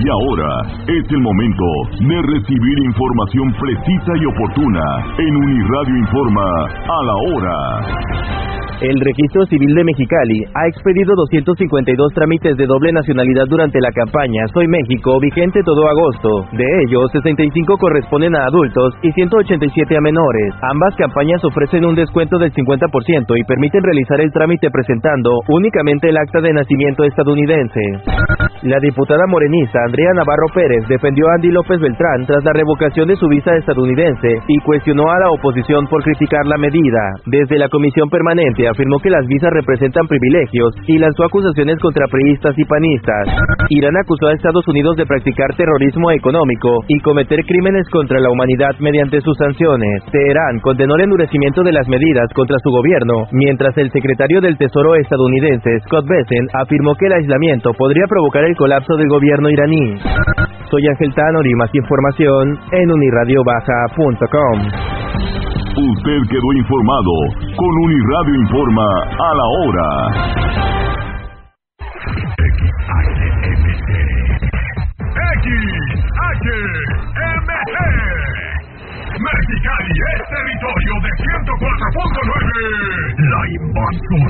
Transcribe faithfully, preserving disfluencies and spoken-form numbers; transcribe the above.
Y ahora es el momento de recibir información precisa y oportuna en Uniradio Informa a la hora. El Registro Civil de Mexicali ha expedido doscientos cincuenta y dos trámites de doble nacionalidad durante la campaña Soy México, vigente todo agosto. De ellos, sesenta y cinco corresponden a adultos y ciento ochenta y siete a menores. Ambas campañas ofrecen un descuento del cincuenta por ciento y permiten realizar el trámite presentando únicamente el acta de nacimiento estadounidense. La diputada morenista Andrea Navarro Pérez defendió a Andy López Beltrán tras la revocación de su visa estadounidense y cuestionó a la oposición por criticar la medida. Desde la comisión permanente afirmó que las visas representan privilegios y lanzó acusaciones contra priistas y panistas. Irán acusó a Estados Unidos de practicar terrorismo económico y cometer crímenes contra la humanidad mediante sus sanciones. Teherán condenó el endurecimiento de las medidas contra su gobierno, mientras el secretario del Tesoro estadounidense Scott Bessent afirmó que el aislamiento podría provocar el colapso del gobierno iraní. Soy Ángel Tanor y más información en uniradio baja punto com. Usted quedó informado con Uniradio Informa a la hora. X H M G X H M G Mexicali es territorio de ciento cuatro punto nueve. La invasora.